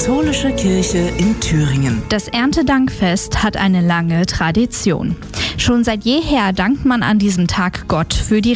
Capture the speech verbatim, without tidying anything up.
Katholische Kirche in Thüringen. Das Erntedankfest hat eine lange Tradition. Schon seit jeher dankt man an diesem Tag Gott für die